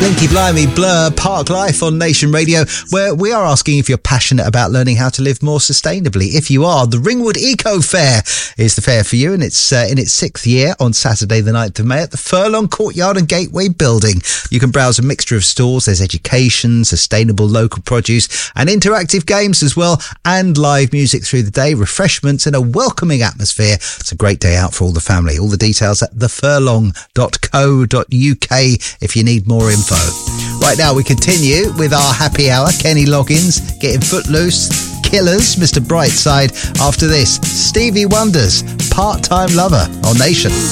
Blinky Blimey, Blur, Park Life on Nation Radio, where we are asking if you're passionate about learning how to live more sustainably. If you are, the Ringwood Eco Fair is the fair for you, and it's in its 6th year on Saturday the 9th of May at the Furlong Courtyard and Gateway Building. You can browse a mixture of stalls. There's education, sustainable local produce and interactive games as well, and live music through the day, refreshments and a welcoming atmosphere. It's a great day out for all the family. All the details at thefurlong.co.uk if you need more info. Right now we continue with our happy hour. Kenny Loggins getting Footloose, Killers, Mr. Brightside. After this, Stevie Wonder's Part-Time Lover on Nation.